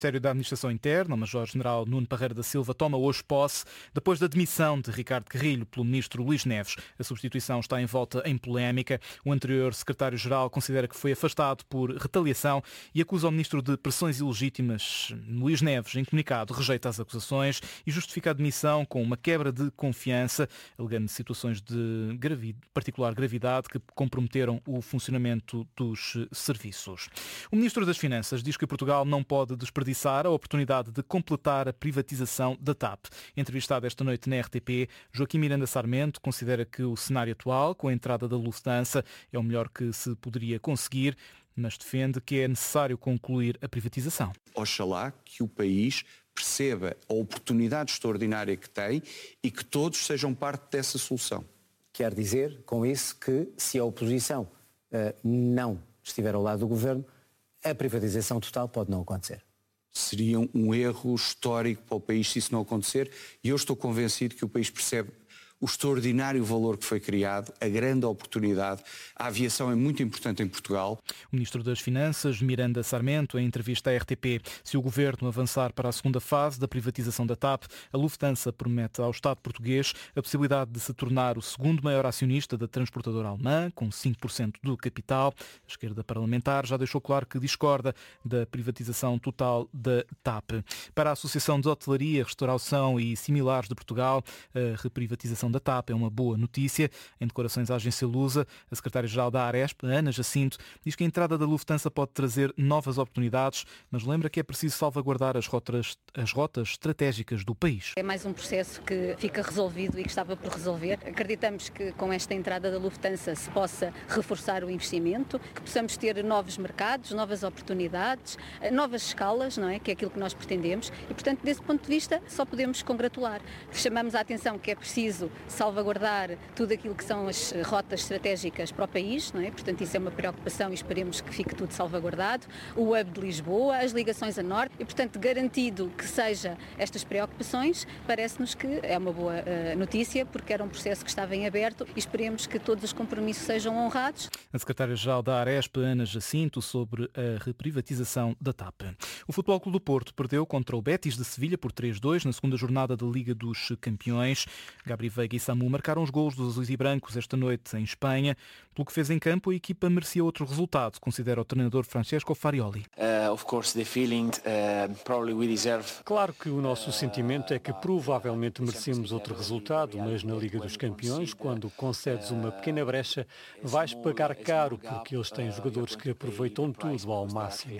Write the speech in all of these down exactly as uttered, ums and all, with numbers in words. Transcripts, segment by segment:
O Ministério da Administração Interna, o Major-General Nuno Parreira da Silva, toma hoje posse depois da demissão de Ricardo Carrilho pelo Ministro Luís Neves. A substituição está envolta em polémica. O anterior Secretário-Geral considera que foi afastado por retaliação e acusa o Ministro de pressões ilegítimas. Luís Neves, em comunicado, rejeita as acusações e justifica a demissão com uma quebra de confiança, alegando situações de gravi- particular gravidade que comprometeram o funcionamento dos serviços. O Ministro das Finanças diz que Portugal não pode desperdiçar a oportunidade de completar a privatização da T A P. Entrevistado esta noite na R T P, Joaquim Miranda Sarmento considera que o cenário atual, com a entrada da Lufthansa, é o melhor que se poderia conseguir, mas defende que é necessário concluir a privatização. Oxalá que o país perceba a oportunidade extraordinária que tem e que todos sejam parte dessa solução. Quer dizer, com isso, que se a oposição uh, não estiver ao lado do governo, a privatização total pode não acontecer. Seria um erro histórico para o país se isso não acontecer, e eu estou convencido que o país percebe o extraordinário valor que foi criado, a grande oportunidade. A aviação é muito importante em Portugal. O Ministro das Finanças, Miranda Sarmento, em entrevista à R T P, se o Governo avançar para a segunda fase da privatização da T A P, a Lufthansa promete ao Estado português a possibilidade de se tornar o segundo maior acionista da transportadora alemã, com cinco por cento do capital. A esquerda parlamentar já deixou claro que discorda da privatização total da T A P. Para a Associação de Hotelaria, Restauração e Similares de Portugal, a reprivatização da T A P é uma boa notícia. Em declarações à agência Lusa, a secretária-geral da Aresp, Ana Jacinto, diz que a entrada da Lufthansa pode trazer novas oportunidades, mas lembra que é preciso salvaguardar as rotas, as rotas estratégicas do país. É mais um processo que fica resolvido e que estava por resolver. Acreditamos que com esta entrada da Lufthansa se possa reforçar o investimento, que possamos ter novos mercados, novas oportunidades, novas escalas, não é? Que é aquilo que nós pretendemos e, portanto, desse ponto de vista, só podemos congratular. Chamamos a atenção que é preciso salvaguardar tudo aquilo que são as rotas estratégicas para o país, não é? Portanto, isso é uma preocupação e esperemos que fique tudo salvaguardado. O hub de Lisboa, as ligações a norte e, portanto, garantido que seja estas preocupações, parece-nos que é uma boa uh, notícia, porque era um processo que estava em aberto e esperemos que todos os compromissos sejam honrados. A secretária-geral da Aresp, Ana Jacinto, sobre a reprivatização da T A P. O Futebol Clube do Porto perdeu contra o Betis de Sevilha por três a dois na segunda jornada da Liga dos Campeões. Gabri Veiga e Samu marcaram os golos dos azuis e brancos esta noite em Espanha. Pelo que fez em campo, a equipa merecia outro resultado, considera o treinador Francesco Farioli. Uh, of course, the feeling, uh, probably we deserve. Claro que o nosso sentimento é que provavelmente merecemos outro resultado, mas na Liga dos Campeões, quando concedes uma pequena brecha, vais pagar caro, porque eles têm jogadores que aproveitam tudo ao máximo.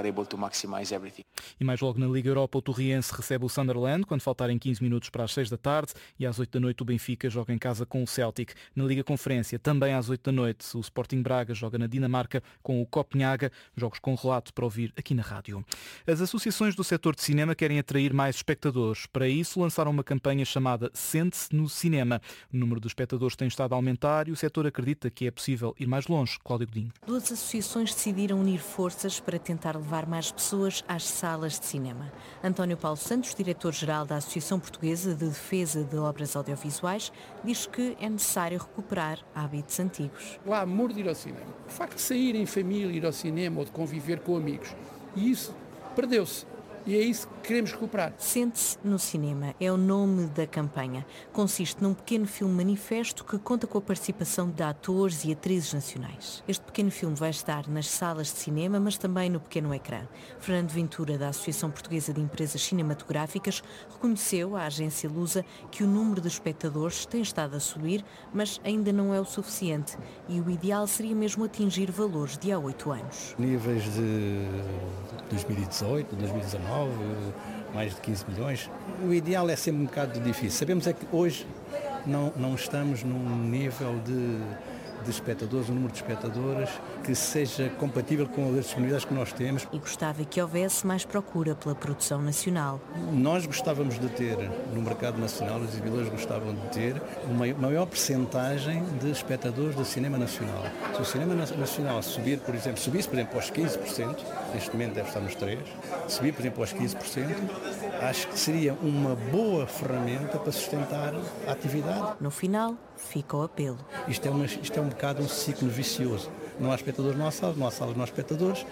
E mais logo na Liga Europa, o Torriense recebe o Sunderland, quando faltarem quinze minutos para as seis da tarde, e às oito da noite o Benfica joga em casa com o Celtic. Na Liga Conferência, também às oito da noite, o Sporting Braga joga na Dinamarca com o Copenhaga, jogos com relato para ouvir aqui na rádio. As associações do setor de cinema querem atrair mais espectadores. Para isso, lançaram uma campanha chamada Sente-se no Cinema. O número de espectadores tem estado a aumentar e o setor acredita que é possível ir mais longe. Cláudio Godinho. Duas associações decidiram unir forças para tentar levar mais pessoas às salas de cinema. António Paulo Santos, diretor-geral da Associação Portuguesa de Defesa de Obras Audiovisuais, diz que é necessário recuperar hábitos antigos. O amor de ir ao cinema, o facto de sair em família, ir ao cinema ou de conviver com amigos, e isso perdeu-se. E é isso que queremos recuperar. Sente-se no Cinema é o nome da campanha. Consiste num pequeno filme manifesto que conta com a participação de atores e atrizes nacionais. Este pequeno filme vai estar nas salas de cinema, mas também no pequeno ecrã. Fernando Ventura, da Associação Portuguesa de Empresas Cinematográficas, reconheceu à agência Lusa que o número de espectadores tem estado a subir, mas ainda não é o suficiente. E o ideal seria mesmo atingir valores de há oito anos. Níveis de dois mil e dezoito, dois mil e dezanove, mais de quinze milhões. O ideal é sempre um bocado difícil. Sabemos é que hoje não, não estamos num nível de, de espectadores, um número de espectadores que seja compatível com as disponibilidades que nós temos. E gostava que houvesse mais procura pela produção nacional. Nós gostávamos de ter, no mercado nacional, os exibidores gostavam de ter uma maior percentagem de espectadores do cinema nacional. Se o cinema nacional subir, por exemplo, subisse, por exemplo, aos quinze por cento, neste momento deve estar nos três por cento, subir, por exemplo, aos quinze por cento, acho que seria uma boa ferramenta para sustentar a atividade. No final, fica o apelo. Isto é, uma, isto é um bocado um ciclo vicioso. Não há espectadores, não há salas, não há salas, não há espectadores.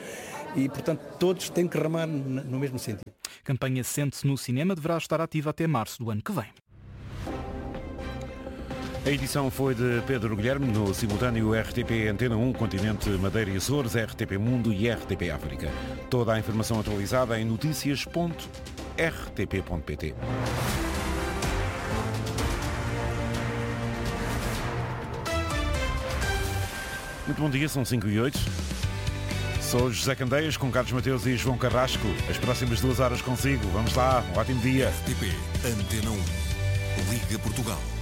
e, portanto, todos têm que remar no mesmo sentido. A campanha Sente-se no Cinema deverá estar ativa até março do ano que vem. A edição foi de Pedro Guilherme, no simultâneo R T P Antena um, Continente, Madeira e Açores, R T P Mundo e R T P África. Toda a informação atualizada em notícias ponto r t p ponto p t. Muito bom dia, são cinco e oito. Sou José Candeias, com Carlos Mateus e João Carrasco. As próximas duas horas consigo. Vamos lá, um ótimo dia. R T P Antena um. Liga Portugal.